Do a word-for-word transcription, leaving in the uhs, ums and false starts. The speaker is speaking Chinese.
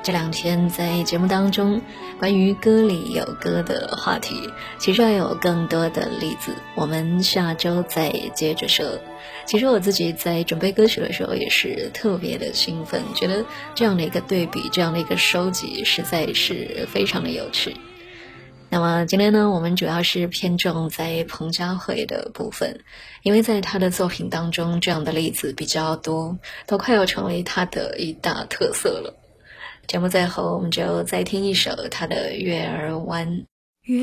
这两天在节目当中，关于歌里有歌的话题，其实还有更多的例子，我们下周再接着说。其实我自己在准备歌曲的时候也是特别的兴奋，觉得这样的一个对比，这样的一个收集实在是非常的有趣。那么今天呢，我们主要是偏重在彭佳慧的部分，因为在她的作品当中，这样的例子比较多，都快要成为她的一大特色了。节目最后，我们就再听一首她的《月儿湾》。